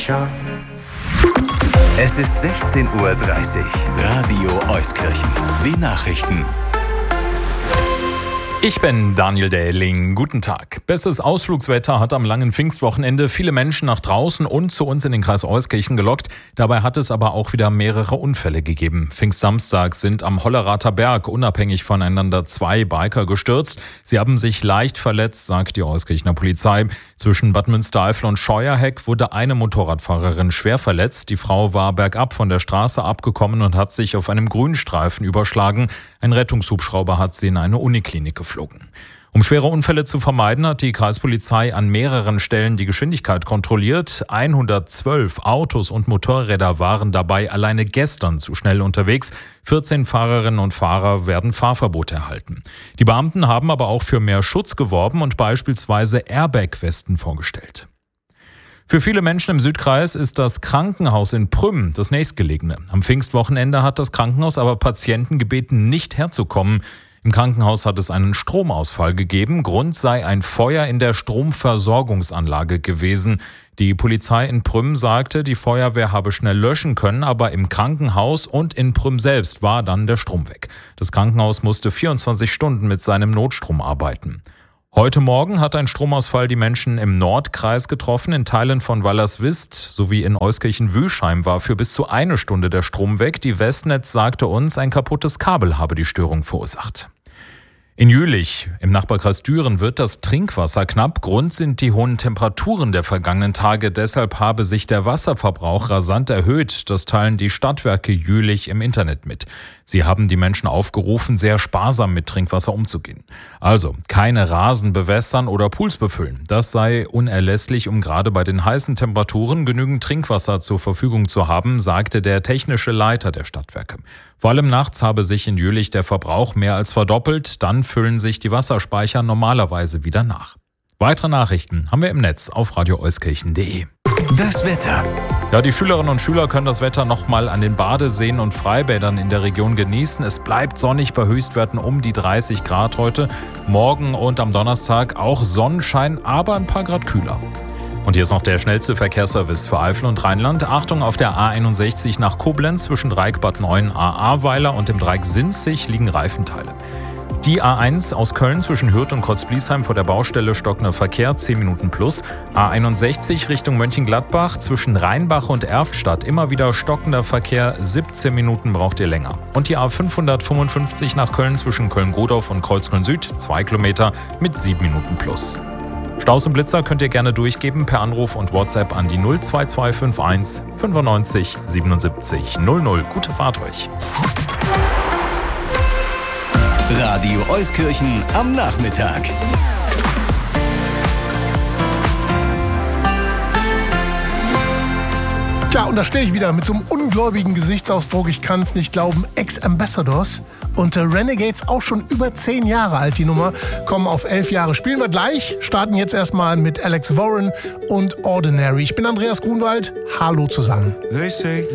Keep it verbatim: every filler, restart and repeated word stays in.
Es ist sechzehn Uhr dreißig. Radio Euskirchen. Die Nachrichten. Ich bin Daniel Dähling. Guten Tag. Bestes Ausflugswetter hat am langen Pfingstwochenende viele Menschen nach draußen und zu uns in den Kreis Euskirchen gelockt. Dabei hat es aber auch wieder mehrere Unfälle gegeben. Pfingstsamstag sind am Hollerater Berg unabhängig voneinander zwei Biker gestürzt. Sie haben sich leicht verletzt, sagt die Euskirchener Polizei. Zwischen Bad Münstereifel und Scheuerheck wurde eine Motorradfahrerin schwer verletzt. Die Frau war bergab von der Straße abgekommen und hat sich auf einem Grünstreifen überschlagen. Ein Rettungshubschrauber hat sie in eine Uniklinik geflogen. Um schwere Unfälle zu vermeiden, hat die Kreispolizei an mehreren Stellen die Geschwindigkeit kontrolliert. hundertzwölf Autos und Motorräder waren dabei alleine gestern zu schnell unterwegs. vierzehn Fahrerinnen und Fahrer werden Fahrverbot erhalten. Die Beamten haben aber auch für mehr Schutz geworben und beispielsweise Airbag-Westen vorgestellt. Für viele Menschen im Südkreis ist das Krankenhaus in Prüm das nächstgelegene. Am Pfingstwochenende hat das Krankenhaus aber Patienten gebeten, nicht herzukommen. Im Krankenhaus hat es einen Stromausfall gegeben. Grund sei ein Feuer in der Stromversorgungsanlage gewesen. Die Polizei in Prüm sagte, die Feuerwehr habe schnell löschen können, aber im Krankenhaus und in Prüm selbst war dann der Strom weg. Das Krankenhaus musste vierundzwanzig Stunden mit seinem Notstrom arbeiten. Heute Morgen hat ein Stromausfall die Menschen im Nordkreis getroffen. In Teilen von Wallerswist sowie in Euskirchen-Wühlsheim war für bis zu eine Stunde der Strom weg. Die Westnetz sagte uns, ein kaputtes Kabel habe die Störung verursacht. In Jülich, im Nachbarkreis Düren, wird das Trinkwasser knapp. Grund sind die hohen Temperaturen der vergangenen Tage. Deshalb habe sich der Wasserverbrauch rasant erhöht. Das teilen die Stadtwerke Jülich im Internet mit. Sie haben die Menschen aufgerufen, sehr sparsam mit Trinkwasser umzugehen. Also keine Rasen bewässern oder Pools befüllen. Das sei unerlässlich, um gerade bei den heißen Temperaturen genügend Trinkwasser zur Verfügung zu haben, sagte der technische Leiter der Stadtwerke. Vor allem nachts habe sich in Jülich der Verbrauch mehr als verdoppelt. Dann füllen sich die Wasserspeicher normalerweise wieder nach. Weitere Nachrichten haben wir im Netz auf radio euskirchen punkt de. Das Wetter. Ja, die Schülerinnen und Schüler können das Wetter nochmal an den Badeseen und Freibädern in der Region genießen. Es bleibt sonnig bei Höchstwerten um die dreißig Grad heute. Morgen und am Donnerstag auch Sonnenschein, aber ein paar Grad kühler. Und hier ist noch der schnellste Verkehrsservice für Eifel und Rheinland. Achtung, auf der A einundsechzig nach Koblenz zwischen Dreieck Bad Neuen Ahrweiler und dem Dreieck Sinzig liegen Reifenteile. Die A eins aus Köln zwischen Hürth und Kreuzbliesheim vor der Baustelle stockender Verkehr, zehn Minuten plus. A einundsechzig Richtung Mönchengladbach zwischen Rheinbach und Erftstadt immer wieder stockender Verkehr, siebzehn Minuten braucht ihr länger. Und die A fünfhundertfünfundfünfzig nach Köln zwischen Köln-Godorf und Kreuzköln Süd, zwei Kilometer mit sieben Minuten plus. Staus und Blitzer könnt ihr gerne durchgeben per Anruf und WhatsApp an die null zwei zwei fünf eins fünfundneunzig siebenundsiebzig null null. Gute Fahrt euch. Radio Euskirchen am Nachmittag. Tja, und da stehe ich wieder mit so einem ungläubigen Gesichtsausdruck. Ich kann es nicht glauben. Ex-Ambassadors und äh, Renegades, auch schon über zehn Jahre alt, die Nummer, kommen auf elf Jahre. Spielen wir gleich, starten jetzt erstmal mit Alex Warren und Ordinary. Ich bin Andreas Grunwald. Hallo zusammen.